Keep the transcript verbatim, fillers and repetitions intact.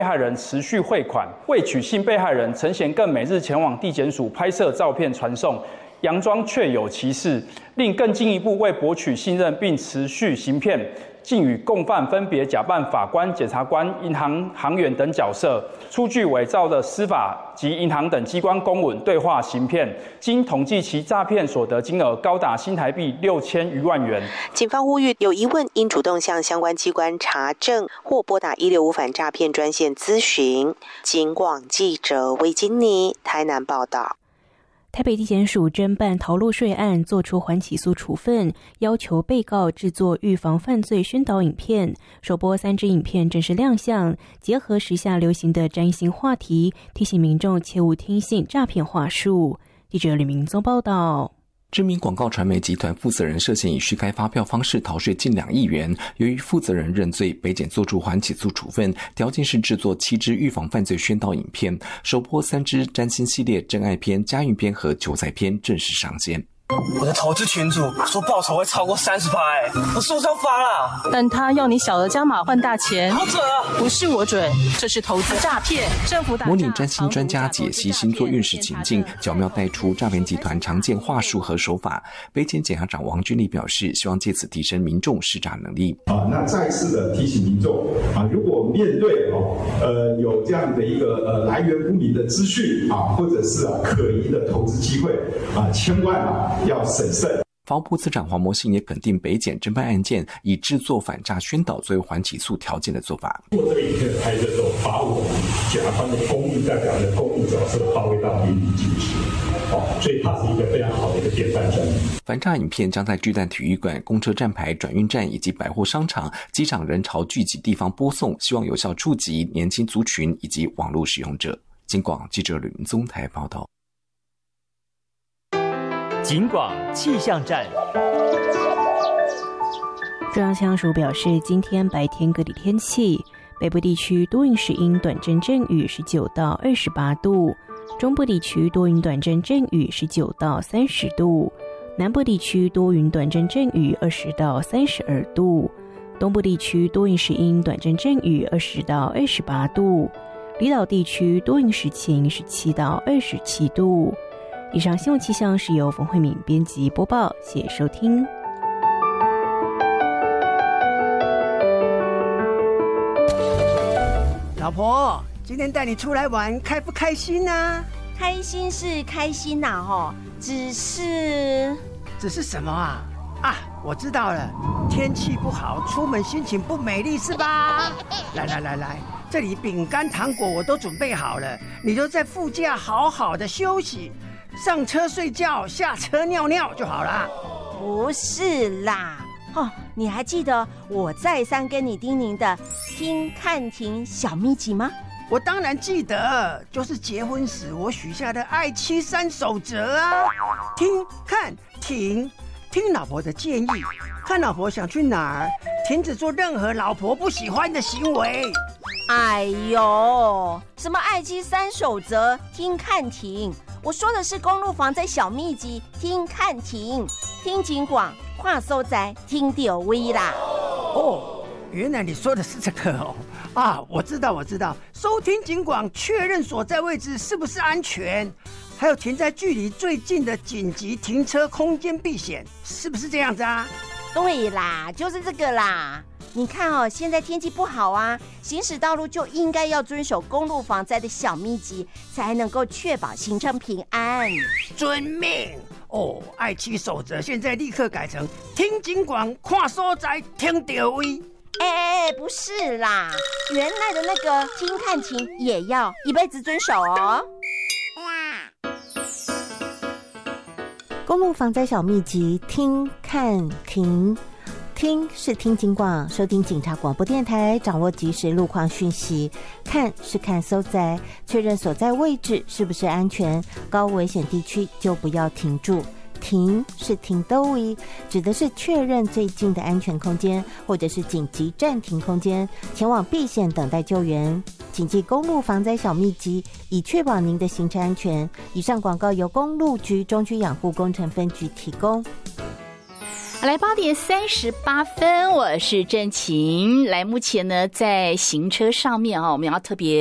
被害人持续汇款，未取信被害人陈贤更每日前往地检署拍摄照片传送，佯装确有其事，另更进一步为博取信任并持续行骗，竟与共犯分别假扮法官、检察官、银行行员等角色，出具伪造的司法及银行等机关公文对话行骗。经统计，其诈骗所得金额高达新台币六千余万元。 警方呼吁有疑问应主动向相关机关查证，或拨打一六五反诈骗专线咨询。警广记者魏金妮台南报道。 台北地检署侦办逃漏税案，作出缓起诉处分，要求被告制作预防犯罪宣导影片。首播三支影片正式亮相，结合时下流行的占星话题，提醒民众切勿听信诈骗话术。记者吕明宗报道。 知名广告传媒集团负责人涉嫌以虚开发票方式逃税近两亿元，由于负责人认罪，北检作出缓起诉处分，条件是制作七支预防犯罪宣导影片，首播三支占星系列真爱篇、家运篇和求财篇正式上线。 我的投资群组说报酬会超过 百分之三十， 哎，我是不是要发了？ 但他要你小额加码换大钱， 好准啊！ 不是我准，这是投资诈骗。政府打模拟占星专家解析星座运势情境，巧妙带出诈骗集团常见话术和手法。北检检察长王俊立表示，希望借此提升民众识诈能力。 啊，那再次的提醒民众啊，如果面对哦呃有这样的一个呃来源不明的资讯啊，或者是啊可疑的投资机会啊，千万啊要审慎。 法务部次长黄模信也肯定北检侦办案件以制作反诈宣导作为缓起诉条件的做法。 做这个影片拍摄之后，把我们检察官的公益代表的公益角色发挥到淋漓尽致，哦，所以它是一个非常好的一个典范证明。 反诈影片将在巨蛋体育馆、公车站牌、转运站以及百货商场、机场人潮聚集地方播送，希望有效触及年轻族群以及网络使用者。警广记者吕明宗台报道。 警广气象站。 中央气象署表示，今天白天各地天气：北部地区多云时阴，短阵阵雨，十九到二十八度；中部地区多云短阵阵雨，十九到三十度；南部地区多云短阵阵雨，二十到三十二度；东部地区多云时阴，短阵阵雨，二十到二十八度；离岛地区多云时晴，十七到二十七度。以上新闻气象是由冯慧敏编辑播报，谢谢收听。 老婆，今天带你出来玩，开不开心啊？ 开心是开心呐、啊，吼，只是…… 只是什么啊？啊，我知道了，天气不好，出门心情不美丽是吧？来来来来，这里饼干糖果我都准备好了，你就在副驾好好的休息。上车睡觉，下车尿尿就好啦。 不是啦，哦，你还记得我再三跟你叮咛的听看停小秘籍吗？ 我当然记得，就是结婚时我许下的爱妻三守则啊。听看停，听老婆的建议，看老婆想去哪儿，停止做任何老婆不喜欢的行为。 哎呦，什么爱妻三守则，听看停。我说的是公路防灾小秘籍，听看停，听警广，跨搜灾，听到位啦。 哦，原来你说的是这个哦。啊，我知道，我知道，收听警广，确认所在位置是不是安全，还有停在距离最近的紧急停车空间避险，是不是这样子啊？ 对啦，就是这个啦。你看哦，现在天气不好啊，行驶道路就应该要遵守公路防灾的小秘籍，才能够确保行程平安。 遵命哦！爱妻守则现在立刻改成听警广，看所在，听到位。 哎哎哎，不是啦，原来的那个听看停也要一辈子遵守哦。 公路防灾小秘籍，听看停。听是听警广，收听警察广播电台，掌握即时路况讯息；看是看搜载，确认所在位置是不是安全，高危险地区就不要停住。停是停到位，指的是确认最近的安全空间，或者是紧急暂停空间，前往避险等待救援。谨记公路防灾小秘籍，以确保您的行车安全。以上广告由公路局中区养护工程分局提供。 来，八点三十八分，我是郑晴。来，目前呢，在行车上面啊，我们要特别